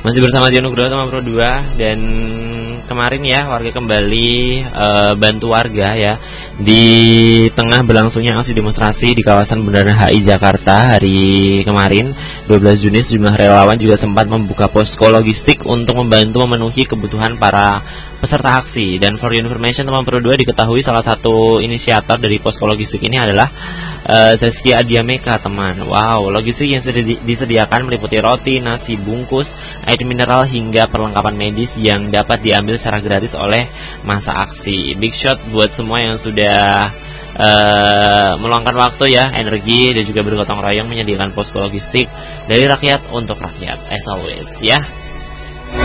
Masih bersama Dio Nugroho Teman Pro 2. Dan kemarin ya warga kembali bantu warga ya di tengah berlangsungnya aksi demonstrasi di kawasan Bundaran HI Jakarta hari kemarin 12 Juni. Sejumlah relawan juga sempat membuka posko logistik untuk membantu memenuhi kebutuhan para peserta aksi. Dan for your information Teman Pro 2, diketahui salah satu inisiator dari posko logistik ini adalah Zaskia Adiameka, teman. Wow, logistik yang disediakan meliputi roti, nasi bungkus, air mineral hingga perlengkapan medis yang dapat diambil secara gratis oleh masa aksi. Big shot buat semua yang sudah meluangkan waktu ya, energi dan juga bergotong royong menyediakan posko logistik dari rakyat untuk rakyat, as always ya.